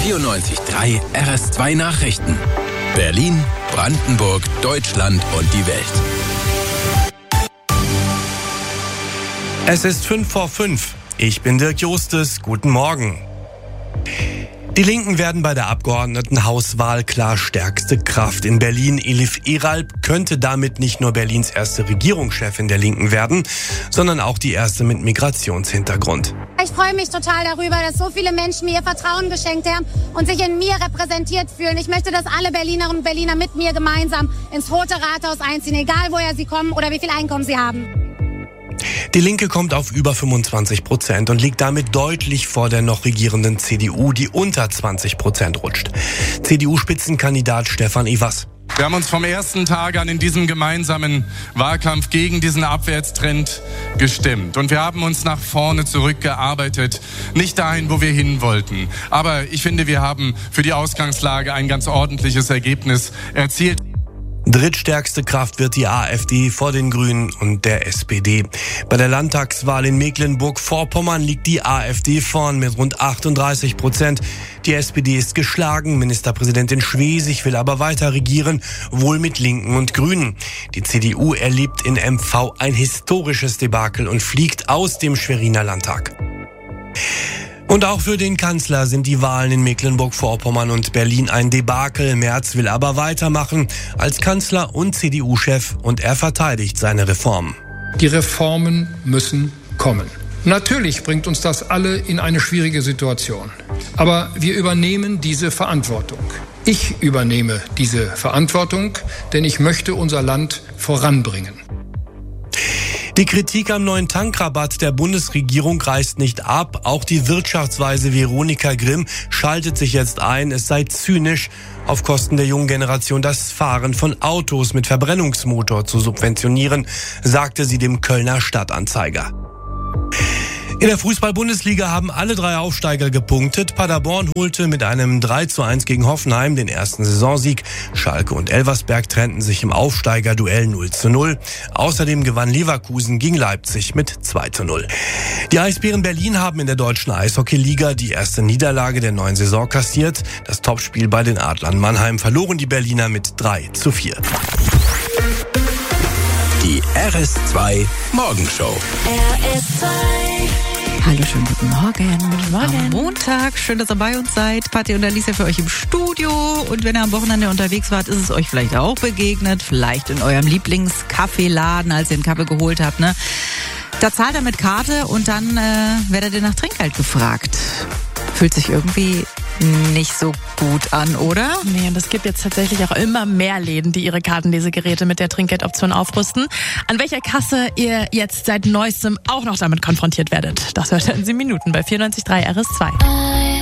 94.3 RS2 Nachrichten. Berlin, Brandenburg, Deutschland und die Welt. Es ist 5:05. Ich bin Dirk Jostes. Guten Morgen. Die Linken werden bei der Abgeordnetenhauswahl klar stärkste Kraft. In Berlin Elif Eralp könnte damit nicht nur Berlins erste Regierungschefin der Linken werden, sondern auch die erste mit Migrationshintergrund. Ich freue mich total darüber, dass so viele Menschen mir ihr Vertrauen geschenkt haben und sich in mir repräsentiert fühlen. Ich möchte, dass alle Berlinerinnen und Berliner mit mir gemeinsam ins Rote Rathaus einziehen, egal woher sie kommen oder wie viel Einkommen sie haben. Die Linke kommt auf über 25% und liegt damit deutlich vor der noch regierenden CDU, die unter 20% rutscht. CDU-Spitzenkandidat Stefan Evers. Wir haben uns vom ersten Tag an in diesem gemeinsamen Wahlkampf gegen diesen Abwärtstrend gestemmt. Und wir haben uns nach vorne zurückgearbeitet, nicht dahin, wo wir hin wollten. Aber ich finde, wir haben für die Ausgangslage ein ganz ordentliches Ergebnis erzielt. Drittstärkste Kraft wird die AfD vor den Grünen und der SPD. Bei der Landtagswahl in Mecklenburg-Vorpommern liegt die AfD vorn mit rund 38%. Die SPD ist geschlagen. Ministerpräsidentin Schwesig will aber weiter regieren, wohl mit Linken und Grünen. Die CDU erlebt in MV ein historisches Debakel und fliegt aus dem Schweriner Landtag. Und auch für den Kanzler sind die Wahlen in Mecklenburg-Vorpommern und Berlin ein Debakel. Merz will aber weitermachen als Kanzler und CDU-Chef und er verteidigt seine Reformen. Die Reformen müssen kommen. Natürlich bringt uns das alle in eine schwierige Situation. Aber wir übernehmen diese Verantwortung. Ich übernehme diese Verantwortung, denn ich möchte unser Land voranbringen. Die Kritik am neuen Tankrabatt der Bundesregierung reißt nicht ab. Auch die Wirtschaftsweise Veronika Grimm schaltet sich jetzt ein. Es sei zynisch, auf Kosten der jungen Generation das Fahren von Autos mit Verbrennungsmotor zu subventionieren, sagte sie dem Kölner Stadtanzeiger. In der Fußball-Bundesliga haben alle 3 Aufsteiger gepunktet. Paderborn holte mit einem 3:1 gegen Hoffenheim den ersten Saisonsieg. Schalke und Elversberg trennten sich im Aufsteigerduell 0:0. Außerdem gewann Leverkusen gegen Leipzig mit 2:0. Die Eisbären Berlin haben in der deutschen Eishockeyliga die erste Niederlage der neuen Saison kassiert. Das Topspiel bei den Adlern Mannheim verloren die Berliner mit 3:4. Die RS2 Morgenshow. RS2. Hallo, schönen guten Morgen. Guten Morgen. Am Montag, schön, dass ihr bei uns seid. Patti und Alicia für euch im Studio. Und wenn ihr am Wochenende unterwegs wart, ist es euch vielleicht auch begegnet. Vielleicht in eurem Lieblingskaffeeladen, als ihr einen Kaffee geholt habt, ne? Da zahlt ihr mit Karte und dann werdet ihr nach Trinkgeld gefragt. Fühlt sich irgendwie nicht so gut an, oder? Nee, und es gibt jetzt tatsächlich auch immer mehr Läden, die ihre Kartenlesegeräte mit der Trinkgeldoption aufrüsten. An welcher Kasse ihr jetzt seit Neuestem auch noch damit konfrontiert werdet, das hört ihr in 7 Minuten bei 94.3 RS2.